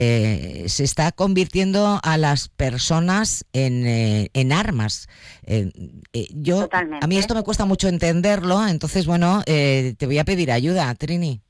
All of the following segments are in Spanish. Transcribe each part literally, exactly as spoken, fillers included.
eh, se está convirtiendo a las personas en, eh, en armas. Eh, eh, yo, Totalmente. a mí esto me cuesta mucho entenderlo, entonces, bueno, eh, te voy a pedir ayuda, Trini.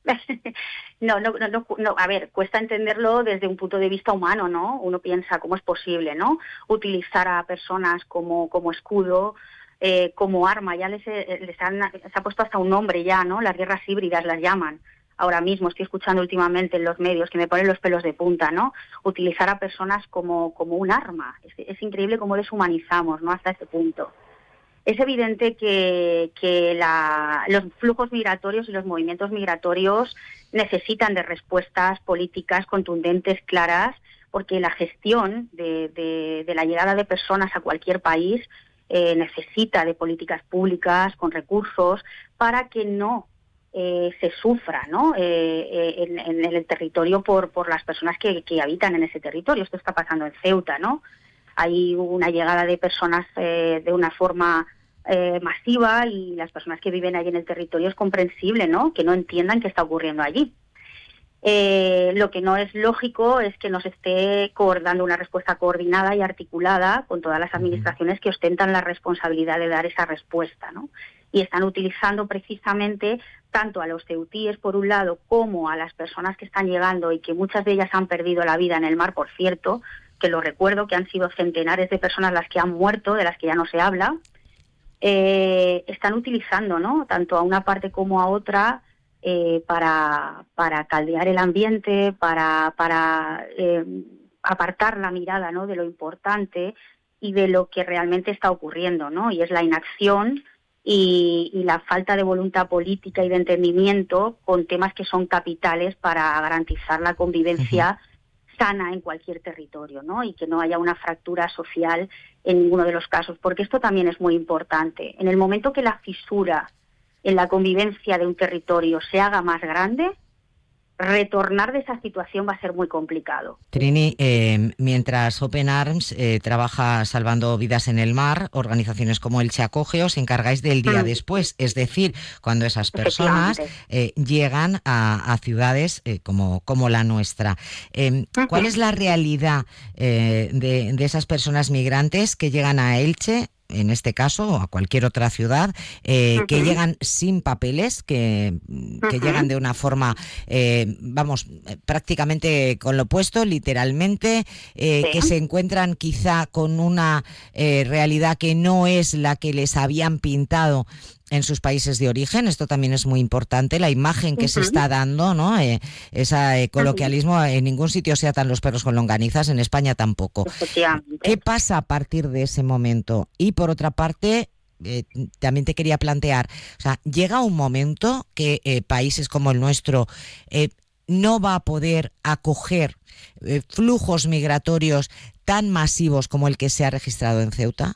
No, no, no, no, a ver, cuesta entenderlo desde un punto de vista humano, ¿no? Uno piensa cómo es posible, ¿no? Utilizar a personas como, como escudo, eh, como arma, ya les, les han, se ha puesto hasta un nombre ya, ¿no? Las guerras híbridas las llaman. Ahora mismo estoy escuchando últimamente en los medios que me ponen los pelos de punta, ¿no? Utilizar a personas como, como un arma. Es, es increíble cómo deshumanizamos, ¿no? Hasta ese punto. Es evidente que, que la, los flujos migratorios y los movimientos migratorios necesitan de respuestas políticas contundentes, claras, porque la gestión de, de, de la llegada de personas a cualquier país eh, necesita de políticas públicas con recursos para que no eh, se sufra, ¿no? eh, en, en el territorio por, por las personas que, que habitan en ese territorio. Esto está pasando en Ceuta, ¿no? Hay una llegada de personas eh, de una forma eh, masiva y las personas que viven allí en el territorio es comprensible, ¿no? Que no entiendan qué está ocurriendo allí. Eh, lo que no es lógico es que nos esté dando una respuesta coordinada y articulada con todas las administraciones que ostentan la responsabilidad de dar esa respuesta, ¿no? Y están utilizando precisamente tanto a los ceutíes, por un lado, como a las personas que están llegando y que muchas de ellas han perdido la vida en el mar, por cierto, que lo recuerdo, que han sido centenares de personas las que han muerto, de las que ya no se habla, eh, están utilizando, ¿no? Tanto a una parte como a otra eh, para, para caldear el ambiente, para, para eh, apartar la mirada, ¿no? De lo importante y de lo que realmente está ocurriendo, ¿no? Y es la inacción y, y la falta de voluntad política y de entendimiento con temas que son capitales para garantizar la convivencia uh-huh. sana en cualquier territorio, ¿no? Y que no haya una fractura social en ninguno de los casos, porque esto también es muy importante. En el momento que la fisura en la convivencia de un territorio se haga más grande, retornar de esa situación va a ser muy complicado. Trini, eh, mientras Open Arms eh, trabaja salvando vidas en el mar, organizaciones como Elche Acoge os encargáis del día mm. después, es decir, cuando esas personas eh, llegan a, a ciudades eh, como, como la nuestra. Eh, uh-huh. ¿Cuál es la realidad eh, de, de esas personas migrantes que llegan a Elche, en este caso, o a cualquier otra ciudad, eh, uh-huh. que llegan sin papeles, que, que uh-huh. llegan de una forma, eh, vamos, prácticamente con lo opuesto, literalmente, eh, sí. que se encuentran quizá con una eh, realidad que no es la que les habían pintado en sus países de origen? Esto también es muy importante, la imagen que uh-huh. se está dando, ¿no? Eh, ese eh, coloquialismo, uh-huh. en ningún sitio se atan los perros con longanizas, en España tampoco. ¿Qué pasa a partir de ese momento? Y por otra parte, eh, también te quería plantear, o sea, llega un momento que eh, países como el nuestro eh, no va a poder acoger eh, flujos migratorios tan masivos como el que se ha registrado en Ceuta.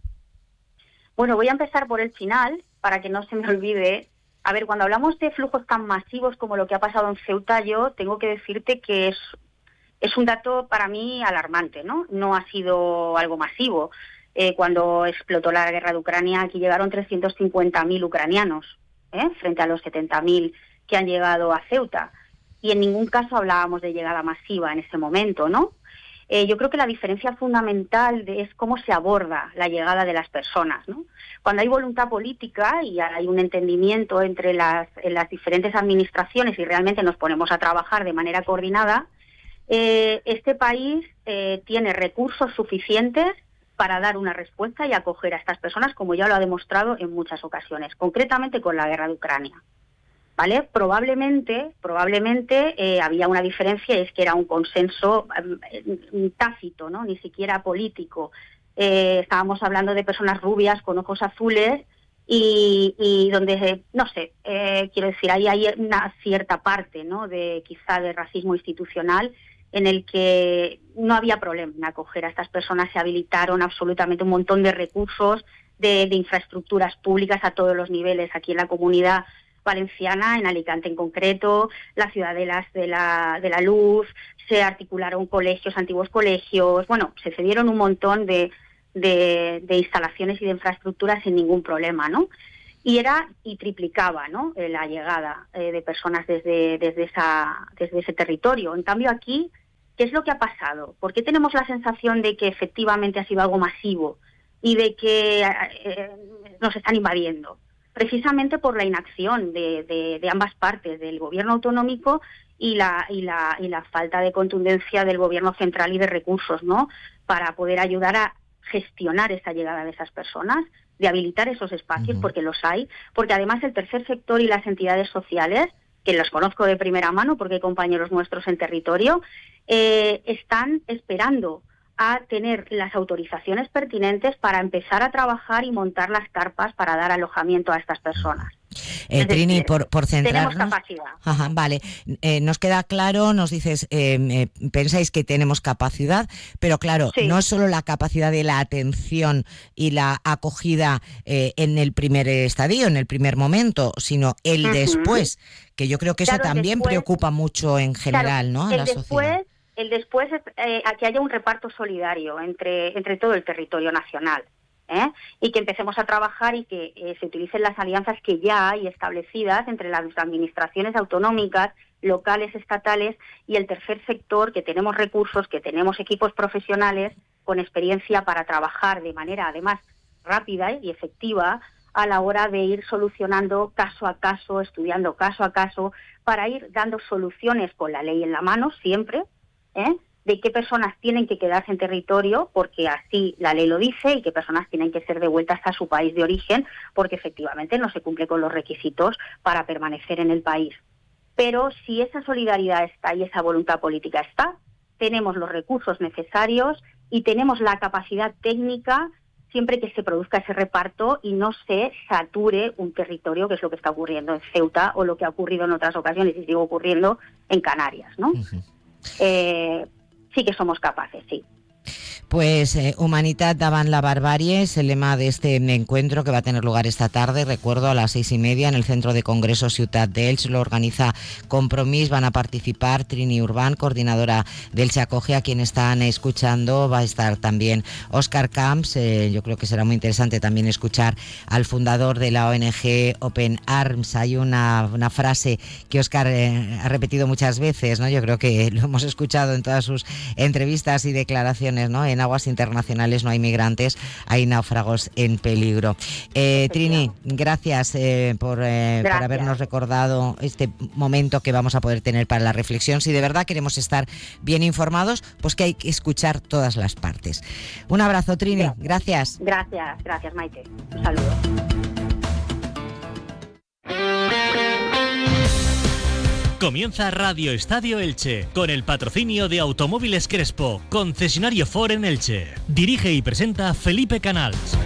Bueno, voy a empezar por el final, para que no se me olvide. A ver, cuando hablamos de flujos tan masivos como lo que ha pasado en Ceuta, yo tengo que decirte que es, es un dato para mí alarmante, ¿no? No ha sido algo masivo. Eh, cuando explotó la guerra de Ucrania, aquí llegaron trescientos cincuenta mil ucranianos, ¿eh? frente a los setenta mil que han llegado a Ceuta. Y en ningún caso hablábamos de llegada masiva en ese momento, ¿no? Eh, yo creo que la diferencia fundamental de, es cómo se aborda la llegada de las personas, ¿no? Cuando hay voluntad política y hay un entendimiento entre las, las diferentes administraciones y realmente nos ponemos a trabajar de manera coordinada, eh, este país eh, tiene recursos suficientes para dar una respuesta y acoger a estas personas, como ya lo ha demostrado en muchas ocasiones, concretamente con la guerra de Ucrania. ¿Vale? Probablemente, probablemente eh, había una diferencia, es que era un consenso eh, tácito, ¿no? Ni siquiera político. Eh, estábamos hablando de personas rubias con ojos azules y, y donde, no sé, eh, quiero decir, ahí hay una cierta parte, ¿no? De quizá de racismo institucional en el que no había problema en acoger a estas personas, se habilitaron absolutamente un montón de recursos, de, de infraestructuras públicas a todos los niveles aquí en la comunidad valenciana, en Alicante en concreto, las ciudadelas de la, de la luz, se articularon colegios, antiguos colegios, bueno, se cedieron un montón de, de, de instalaciones y de infraestructuras sin ningún problema, ¿no? Y era, y triplicaba, ¿no?, la llegada eh, de personas desde, desde, esa, desde ese territorio. En cambio aquí ¿qué es lo que ha pasado? ¿Por qué tenemos la sensación de que efectivamente ha sido algo masivo y de que eh, nos están invadiendo? Precisamente por la inacción de, de, de ambas partes, del gobierno autonómico y la, y, la, y la falta de contundencia del gobierno central y de recursos, ¿no?, para poder ayudar a gestionar esa llegada de esas personas, de habilitar esos espacios, uh-huh. porque los hay, porque además el tercer sector y las entidades sociales, que los conozco de primera mano porque hay compañeros nuestros en territorio, eh, están esperando a tener las autorizaciones pertinentes para empezar a trabajar y montar las carpas para dar alojamiento a estas personas. Eh, es Trini, decir, por, por centrarnos... Tenemos capacidad. Ajá, vale. Eh, nos queda claro, nos dices, eh, eh, pensáis que tenemos capacidad, pero claro, sí. no es solo la capacidad de la atención y la acogida eh, en el primer estadio, en el primer momento, sino el uh-huh. después, que yo creo que eso claro, también después, preocupa mucho en general, claro, ¿no?, a el la después, sociedad. El después es eh, a que haya un reparto solidario entre, entre todo el territorio nacional. ¿Eh? Y que empecemos a trabajar y que eh, se utilicen las alianzas que ya hay establecidas entre las administraciones autonómicas, locales, estatales y el tercer sector, que tenemos recursos, que tenemos equipos profesionales con experiencia para trabajar de manera además rápida y efectiva a la hora de ir solucionando caso a caso, estudiando caso a caso, para ir dando soluciones con la ley en la mano siempre, ¿eh?, de qué personas tienen que quedarse en territorio, porque así la ley lo dice, y qué personas tienen que ser devueltas a su país de origen, porque efectivamente no se cumple con los requisitos para permanecer en el país. Pero si esa solidaridad está y esa voluntad política está, tenemos los recursos necesarios y tenemos la capacidad técnica siempre que se produzca ese reparto y no se sature un territorio, que es lo que está ocurriendo en Ceuta o lo que ha ocurrido en otras ocasiones y sigue ocurriendo en Canarias, ¿no? Uh-huh. Eh, Sí que somos capaces, sí. Pues eh, Humanitat davant la barbarie es el lema de este encuentro que va a tener lugar esta tarde, recuerdo, a las seis y media en el Centro de Congresos Ciutat d'Elx. Lo organiza Compromís, van a participar Trini Urbán, coordinadora del Se Acoge, a quien están escuchando. Va a estar también Óscar Camps. Eh, yo creo que será muy interesante también escuchar al fundador de la O N G Open Arms. Hay una, una frase que Óscar eh, ha repetido muchas veces, ¿no? Yo creo que lo hemos escuchado en todas sus entrevistas y declaraciones, ¿no? En aguas internacionales no hay migrantes, hay náufragos en peligro. Eh, Trini, gracias, eh, por, eh, gracias por habernos recordado este momento que vamos a poder tener para la reflexión. Si de verdad queremos estar bien informados, pues que hay que escuchar todas las partes. Un abrazo, Trini. Gracias. Gracias, gracias, Maite. Un saludo. Comienza Radio Estadio Elche, con el patrocinio de Automóviles Crespo, concesionario Ford en Elche. Dirige y presenta Felipe Canals.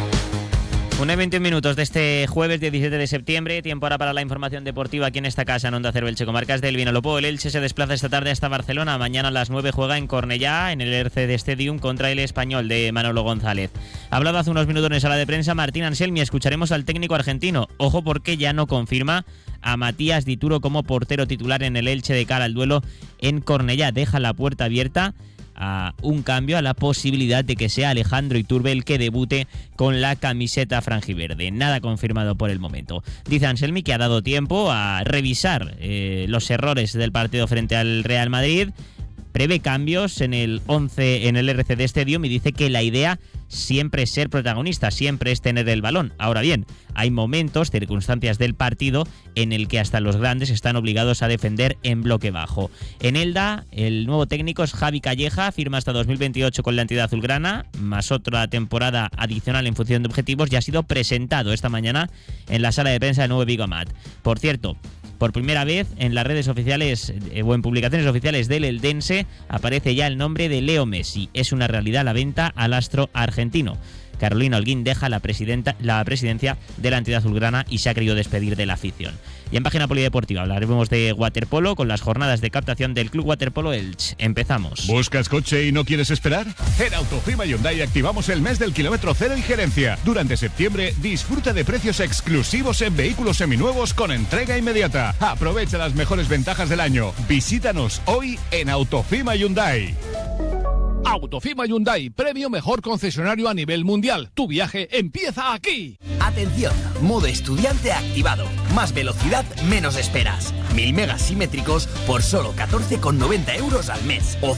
Una y veintiún minutos de este jueves diecisiete de septiembre, tiempo ahora para la información deportiva aquí en esta casa en Onda Cero Elche, comarcas del Vinalopó. El Elche se desplaza esta tarde hasta Barcelona. Mañana a las nueve juega en Cornellá, en el R C D Stadium, contra el Español de Manolo González. Ha hablado hace unos minutos en sala de prensa Martín Anselmi. Escucharemos al técnico argentino. Ojo, porque ya no confirma a Matías Dituro como portero titular en el Elche de cara al duelo en Cornellá. Deja la puerta abierta a un cambio, a la posibilidad de que sea Alejandro Iturbe el que debute con la camiseta franjiverde. Nada confirmado por el momento. Dice Anselmi que ha dado tiempo a revisar eh, los errores del partido frente al Real Madrid. Prevé cambios en el once en el R C D Stadium y dice que la idea siempre es ser protagonista, siempre es tener el balón. Ahora bien, hay momentos, circunstancias del partido en el que hasta los grandes están obligados a defender en bloque bajo. En Elda, el nuevo técnico es Javi Calleja, firma hasta dos mil veintiocho con la entidad azulgrana, más otra temporada adicional en función de objetivos, y ha sido presentado esta mañana en la sala de prensa del nuevo Vigo Amat. Por cierto, por primera vez en las redes oficiales eh, o en publicaciones oficiales del Eldense aparece ya el nombre de Leo Messi. Es una realidad la venta al astro argentino. Carolina Holguín deja la, presidenta, la presidencia de la entidad azulgrana y se ha querido despedir de la afición. Y en página polideportiva hablaremos de waterpolo con las jornadas de captación del Club Waterpolo Elche. Empezamos. ¿Buscas coche y no quieres esperar? En Autofima Hyundai activamos el mes del kilómetro cero en gerencia. Durante septiembre disfruta de precios exclusivos en vehículos seminuevos con entrega inmediata. Aprovecha las mejores ventajas del año. Visítanos hoy en Autofima Hyundai. Autofima Hyundai, premio mejor concesionario a nivel mundial. Tu viaje empieza aquí. Atención, modo estudiante activado. Más velocidad, menos esperas. Mil megas simétricos por solo catorce con noventa euros al mes. O